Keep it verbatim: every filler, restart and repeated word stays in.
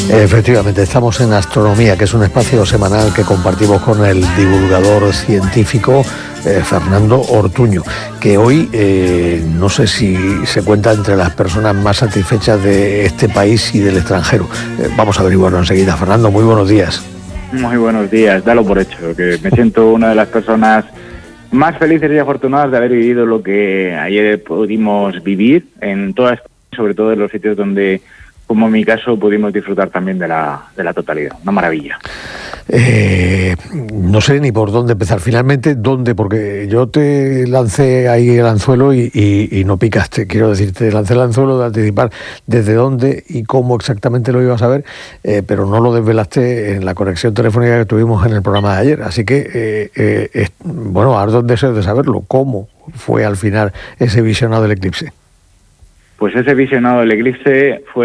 Efectivamente, estamos en Astronomía, que es un espacio semanal que compartimos con el divulgador científico eh, Fernando Ortuño, que hoy eh, no sé si se cuenta entre las personas más satisfechas de este país y del extranjero. Eh, vamos a averiguarlo enseguida. Fernando, muy buenos días. Muy buenos días, dalo por hecho, que me siento una de las personas más felices y afortunadas de haber vivido lo que ayer pudimos vivir en todas, sobre todo en los sitios donde, como en mi caso, pudimos disfrutar también de la, de la totalidad. Una maravilla. Eh, no sé ni por dónde empezar. Finalmente, ¿dónde? Porque yo te lancé ahí el anzuelo y, y, y no picaste. Quiero decir, te lancé el anzuelo de anticipar desde dónde y cómo exactamente lo ibas a ver, eh, pero no lo desvelaste en la conexión telefónica que tuvimos en el programa de ayer. Así que, eh, eh, es, bueno, ahora es deseo de saberlo. ¿Cómo fue al final ese visionado del eclipse? Pues ese visionado del eclipse fue